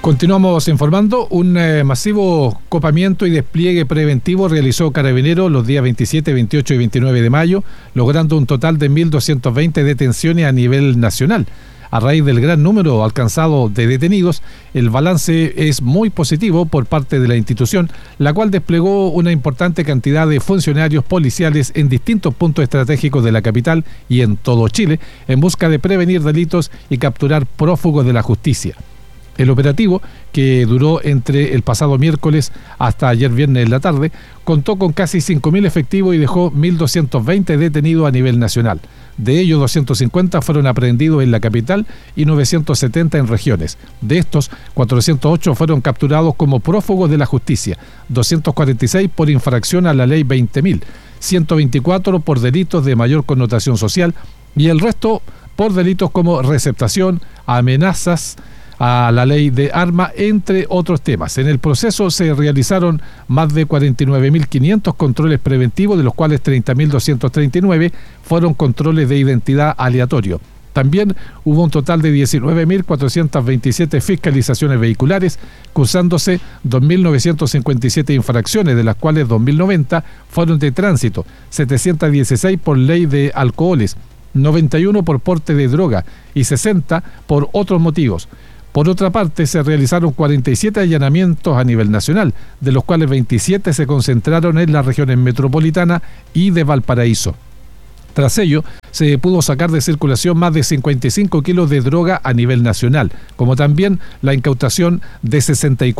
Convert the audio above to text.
Continuamos informando. Un masivo copamiento y despliegue preventivo realizó Carabineros los días 27, 28 y 29 de mayo, logrando un total de 1.220 detenciones a nivel nacional. A raíz del gran número alcanzado de detenidos, el balance es muy positivo por parte de la institución, la cual desplegó una importante cantidad de funcionarios policiales en distintos puntos estratégicos de la capital y en todo Chile, en busca de prevenir delitos y capturar prófugos de la justicia. El operativo, que duró entre el pasado miércoles hasta ayer viernes en la tarde, contó con casi 5.000 efectivos y dejó 1.220 detenidos a nivel nacional. De ellos, 250 fueron aprehendidos en la capital y 970 en regiones. De estos, 408 fueron capturados como prófugos de la justicia, 246 por infracción a la ley 20.000, 124 por delitos de mayor connotación social y el resto por delitos como receptación, amenazas a la ley de arma, entre otros temas. En el proceso se realizaron más de 49.500 controles preventivos, de los cuales 30.239 fueron controles de identidad aleatorio. También hubo un total de 19.427 fiscalizaciones vehiculares, cursándose 2.957 infracciones, de las cuales 2.090 fueron de tránsito, 716 por ley de alcoholes, 91 por porte de droga y 60 por otros motivos. Por otra parte, se realizaron 47 allanamientos a nivel nacional, de los cuales 27 se concentraron en las regiones metropolitana y de Valparaíso. Tras ello, se pudo sacar de circulación más de 55 kilos de droga a nivel nacional, como también la incautación de 64